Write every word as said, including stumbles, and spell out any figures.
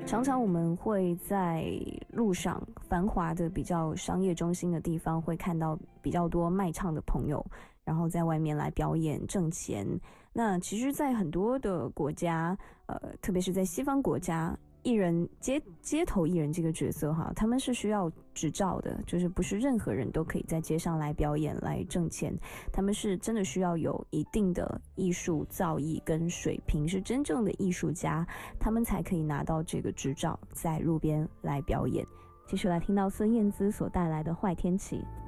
常常我们会在路上繁华的比较商业中心的地方，会看到比较多卖唱的朋友，然后在外面来表演挣钱。那其实在很多的国家，呃，特别是在西方国家，艺人街街头艺人这个角色哈，他们是需要执照的，就是不是任何人都可以在街上来表演来挣钱，他们是真的需要有一定的艺术造诣跟水平，是真正的艺术家，他们才可以拿到这个执照，在路边来表演。继续来听到孙燕姿所带来的《坏天气》。